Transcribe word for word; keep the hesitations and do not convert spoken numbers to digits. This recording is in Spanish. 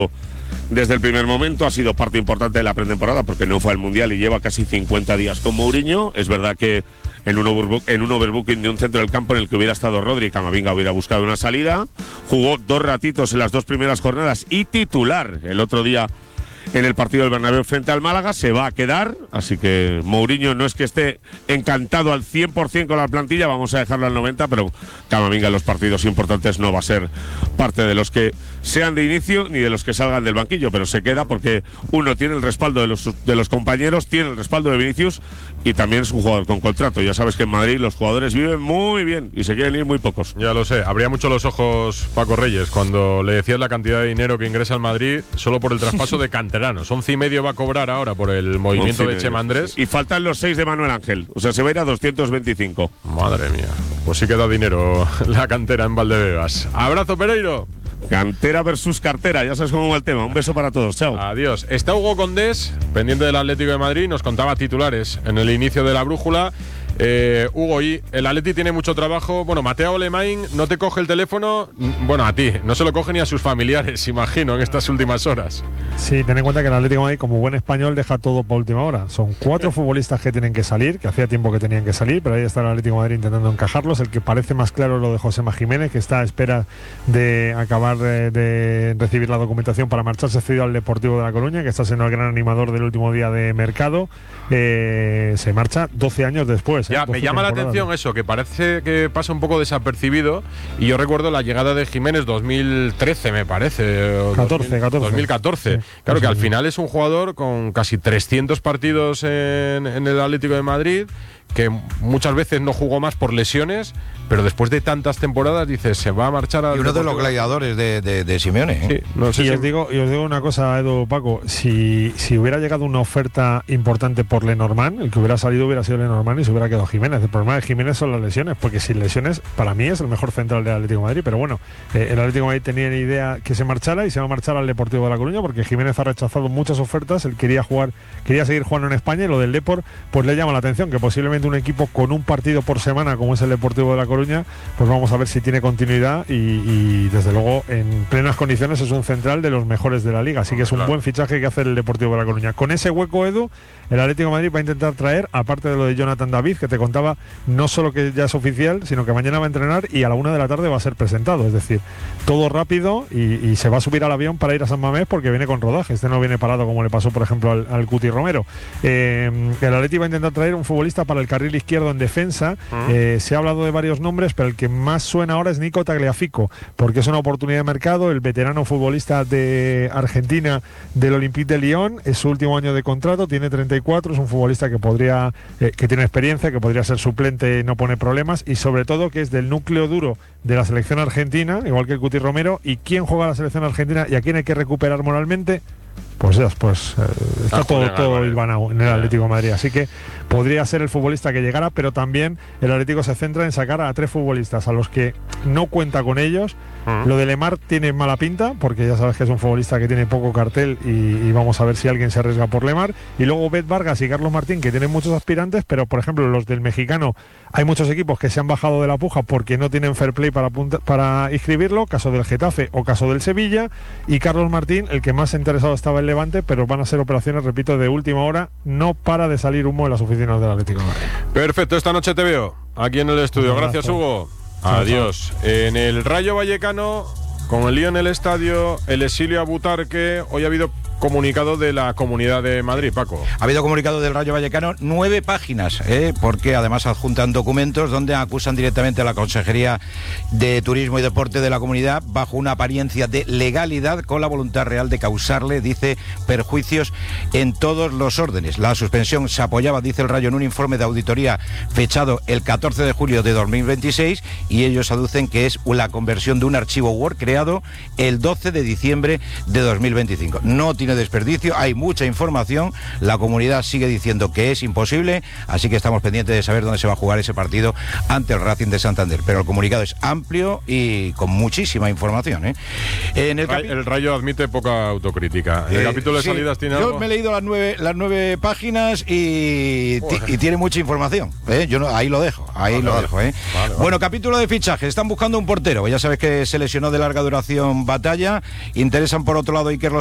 desde el primer momento, ha sido parte importante de la pretemporada porque no fue al Mundial y lleva casi cincuenta días con Mourinho. Es verdad que en un, overbook, en un overbooking de un centro del campo en el que hubiera estado Rodri, Camavinga hubiera buscado una salida, jugó dos ratitos en las dos primeras jornadas y titular el otro día en el partido del Bernabéu frente al Málaga, se va a quedar, así que Mourinho no es que esté encantado al cien por ciento con la plantilla, vamos a dejarlo al noventa por ciento, pero Camavinga en los partidos importantes no va a ser parte de los que sean de inicio ni de los que salgan del banquillo, pero se queda porque uno tiene el respaldo de los, de los compañeros, tiene el respaldo de Vinicius y también es un jugador con contrato. Ya sabes que en Madrid los jugadores viven muy bien y se quieren ir muy pocos. Ya lo sé, abría mucho los ojos Paco Reyes cuando le decías la cantidad de dinero que ingresa al Madrid solo por el traspaso de canteranos. once y medio va a cobrar ahora por el movimiento de Chema Andrés. Y faltan los seis de Manuel Ángel, o sea, se va a ir a doscientos veinticinco. Madre mía, pues sí que da dinero la cantera en Valdebebas. Abrazo, Pereiro. Cantera versus cartera, ya sabes cómo va el tema. Un beso para todos, chao. Adiós. Está Hugo Condés, pendiente del Atlético de Madrid, nos contaba titulares en el inicio de la brújula. Eh, Hugo, y el Atleti tiene mucho trabajo. Bueno, Mateo Alemán no te coge el teléfono. Bueno, a ti, no se lo coge ni a sus familiares, imagino, en estas últimas horas. Sí, ten en cuenta que el Atlético de Madrid, como buen español, deja todo por última hora. Son cuatro futbolistas que tienen que salir, que hacía tiempo que tenían que salir, pero ahí está el Atlético de Madrid intentando encajarlos. El que parece más claro es lo de Josema Jiménez, que está a espera de acabar de, de recibir la documentación para marcharse cedido al Deportivo de La Coruña, que está siendo el gran animador del último día de mercado. Eh, se marcha doce años después. Ya, me llama la atención eso, que parece que pasa un poco desapercibido. Y yo recuerdo la llegada de Jiménez dos mil trece, me parece. catorce, catorce. dos mil catorce. Sí, claro que al final es un jugador con casi trescientos partidos en, en el Atlético de Madrid, que muchas veces no jugó más por lesiones, pero después de tantas temporadas dices, se va a marchar a... Y uno de los gladiadores de, de, de Simeone, ¿eh? Sí, no sé y, si... os digo, y os digo una cosa, Edu, Paco, si, si hubiera llegado una oferta importante por Lenormand, el que hubiera salido hubiera sido Lenormand y se hubiera quedado Jiménez. El problema de Jiménez son las lesiones, porque sin lesiones, para mí es el mejor central del Atlético de Madrid, pero bueno, eh, el Atlético de Madrid tenía la idea que se marchara y se va a marchar al Deportivo de La Coruña, porque Jiménez ha rechazado muchas ofertas, él quería jugar, quería seguir jugando en España, y lo del Depor pues le llama la atención, que posiblemente un equipo con un partido por semana como es el Deportivo de La Coruña, pues vamos a ver si tiene continuidad y, y desde luego en plenas condiciones es un central de los mejores de la liga, así que es un buen fichaje que hace el Deportivo de La Coruña. Con ese hueco, Edu, el Atlético de Madrid va a intentar traer, aparte de lo de Jonathan David, que te contaba, no solo que ya es oficial, sino que mañana va a entrenar y a la una de la tarde va a ser presentado, es decir, todo rápido y, y se va a subir al avión para ir a San Mamés porque viene con rodaje, este no viene parado como le pasó por ejemplo al, al Cuti Romero. Eh, el Atlético va a intentar traer un futbolista para el carril izquierdo en defensa. Uh-huh. eh, se ha hablado de varios nombres, pero el que más suena ahora es Nico Tagliafico, porque es una oportunidad de mercado. El veterano futbolista de Argentina del Olympique de Lyon, es su último año de contrato, tiene treinta y cuatro, es un futbolista que podría eh, que tiene experiencia, que podría ser suplente y no pone problemas, y sobre todo que es del núcleo duro de la selección argentina, igual que el Cuti Romero. ¿Y quién juega a la selección argentina y a quién hay que recuperar moralmente? Pues ya, pues eh, está todo, todo hilvanado en el Atlético de Madrid, así que podría ser el futbolista que llegara, pero también el Atlético se centra en sacar a tres futbolistas a los que no cuenta con ellos. Uh-huh. Lo de Lemar tiene mala pinta, porque ya sabes que es un futbolista que tiene poco cartel y, y vamos a ver si alguien se arriesga por Lemar. Y luego Bet Vargas y Carlos Martín, que tienen muchos aspirantes, pero por ejemplo los del mexicano, hay muchos equipos que se han bajado de la puja porque no tienen fair play para, para inscribirlo, caso del Getafe o caso del Sevilla. Y Carlos Martín, el que más interesado estaba en Levante, pero van a ser operaciones, repito, de última hora. No para de salir humo en las oficinas del Atlético de Madrid. Perfecto, esta noche te veo aquí en el estudio. Gracias, Hugo. Adiós. En el Rayo Vallecano, con el lío en el estadio, el exilio a Butarque, hoy ha habido comunicado de la Comunidad de Madrid, Paco. Ha habido comunicado del Rayo Vallecano, nueve páginas, ¿eh? porque además adjuntan documentos donde acusan directamente a la Consejería de Turismo y Deporte de la Comunidad bajo una apariencia de legalidad con la voluntad real de causarle, dice, perjuicios en todos los órdenes. La suspensión se apoyaba, dice el Rayo, en un informe de auditoría fechado el catorce de julio de dos mil veintiséis y ellos aducen que es la conversión de un archivo Word creado el doce de diciembre de dos mil veinticinco. No tiene tiene desperdicio, hay mucha información, la comunidad sigue diciendo que es imposible, así que estamos pendientes de saber dónde se va a jugar ese partido ante el Racing de Santander. Pero el comunicado es amplio y con muchísima información, ¿eh? En el, capi- el Rayo admite poca autocrítica. ¿El eh, capítulo de sí, salidas tiene yo algo? me he leído las nueve, las nueve páginas y, y tiene mucha información, ¿eh? Yo no, ahí lo dejo, ahí vale, lo vale. dejo, ¿eh? Vale, vale. Bueno, capítulo de fichajes. Están buscando un portero. Ya sabes que se lesionó de larga duración Batalla. Interesan por otro lado Iker